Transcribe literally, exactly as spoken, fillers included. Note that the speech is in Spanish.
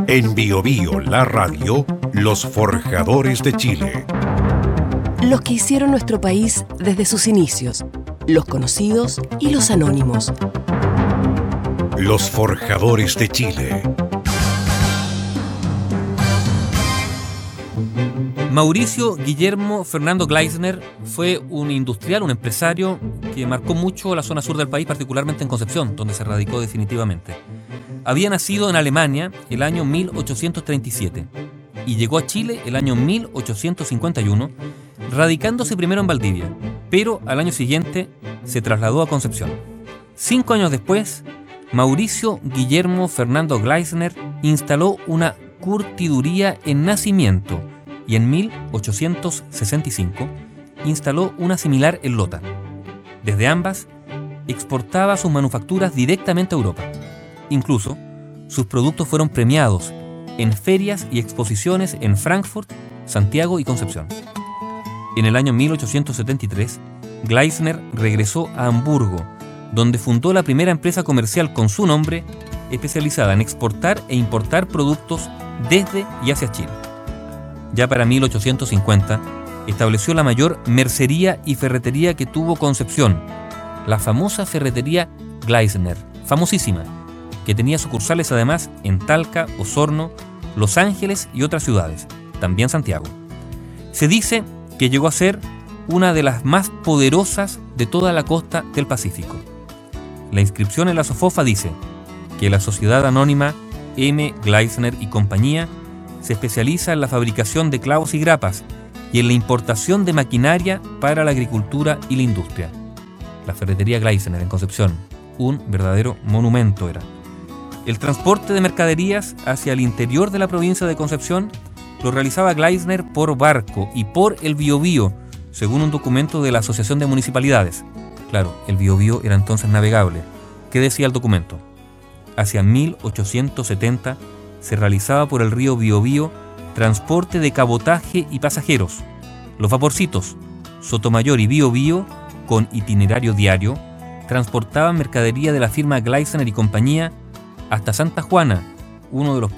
En Bio Bio, la radio, los forjadores de Chile. Los que hicieron nuestro país desde sus inicios, los conocidos y los anónimos. Los forjadores de Chile. Mauricio Guillermo Fernando Gleissner fue un industrial, un empresario que marcó mucho la zona sur del país, particularmente en Concepción, donde se radicó definitivamente. Había nacido en Alemania el año mil ochocientos treinta y siete y llegó a Chile el año mil ochocientos cincuenta y uno, radicándose primero en Valdivia, pero al año siguiente se trasladó a Concepción. Cinco años después, Mauricio Guillermo Fernando Gleissner instaló una curtiduría en Nacimiento y en mil ochocientos sesenta y cinco instaló una similar en Lota. Desde ambas, exportaba sus manufacturas directamente a Europa. Incluso, sus productos fueron premiados en ferias y exposiciones en Frankfurt, Santiago y Concepción. En el año mil ochocientos setenta y tres, Gleissner regresó a Hamburgo, donde fundó la primera empresa comercial con su nombre, especializada en exportar e importar productos desde y hacia Chile. Ya para mil ochocientos cincuenta, estableció la mayor mercería y ferretería que tuvo Concepción, la famosa ferretería Gleissner, famosísima, que tenía sucursales además en Talca, Osorno, Los Ángeles y otras ciudades, también Santiago. Se dice que llegó a ser una de las más poderosas de toda la costa del Pacífico. La inscripción en la Sofofa dice que la sociedad anónima M. Gleissner y compañía se especializa en la fabricación de clavos y grapas y en la importación de maquinaria para la agricultura y la industria. La ferretería Gleissner en Concepción, un verdadero monumento era. El transporte de mercaderías hacia el interior de la provincia de Concepción lo realizaba Gleissner por barco y por el Biobío, según un documento de la Asociación de Municipalidades. Claro, el Biobío era entonces navegable. ¿Qué decía el documento? Hacia mil ochocientos setenta se realizaba por el río Biobío transporte de cabotaje y pasajeros. Los vaporcitos Sotomayor y Biobío, con itinerario diario, transportaban mercadería de la firma Gleissner y compañía hasta Santa Juana, uno de los